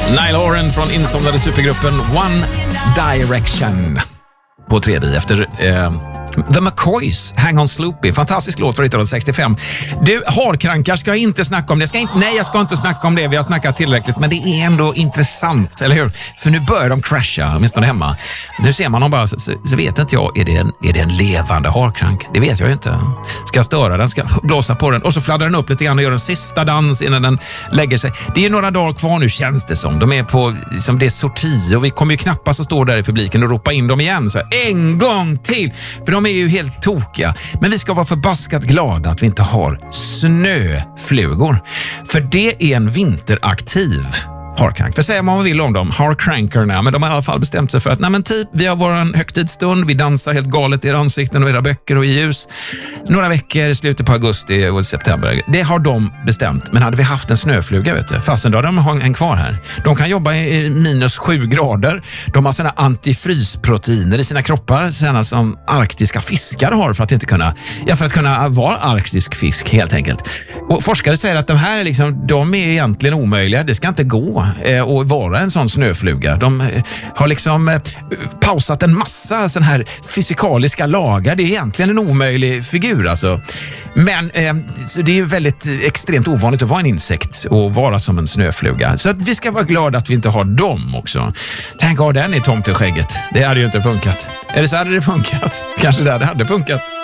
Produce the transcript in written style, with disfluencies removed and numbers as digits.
Niall Horan från insomnade supergruppen One Direction på 3D efter The McCoys, Hang On Sloopy. Fantastisk låt från 1965. Du, harkrankar ska jag inte snacka om det. Jag ska inte snacka om det. Vi har snackat tillräckligt, men det är ändå intressant, eller hur? För nu börjar de crasha, åtminstone hemma. Nu ser man dem bara, så vet inte jag, är det en levande harkrank? Det vet jag ju inte. Ska jag störa den? Ska jag blåsa på den? Och så fladdrar den upp lite grann och gör en sista dans innan den lägger sig. Det är några dagar kvar nu, känns det som. De är på, liksom, det är sorti och vi kommer ju knappast att stå där i publiken och ropa in dem igen. Så här, en gång till! För de är ju helt tokiga. Men vi ska vara förbaskat glada att vi inte har snöflugor. För det är en vinteraktiv harkrank. För säga vad man vill om dem, harkrankerna, men de har i alla fall bestämt sig för att vi har våran högtidsstund, vi dansar helt galet i era ansikten och era böcker och i ljus. Några veckor, slutet på augusti och september. Det har de bestämt. Men hade vi haft en snöfluga, vet du, fastän då hade de en kvar här. De kan jobba i -7 grader. De har såna antifrysproteiner i sina kroppar, såna som arktiska fiskar har för att kunna vara arktisk fisk helt enkelt. Och forskare säger att de här de är egentligen omöjliga. Det ska inte gå och vara en sån snöfluga. De har pausat en massa sån här fysikaliska lagar. Det är egentligen en omöjlig figur alltså. Men så det är ju väldigt extremt ovanligt att vara en insekt och vara som en snöfluga. Så att vi ska vara glada att vi inte har dem också. Tänk ha den i tomteskägget. Det hade ju inte funkat. Eller så hade det funkat. Kanske det hade funkat.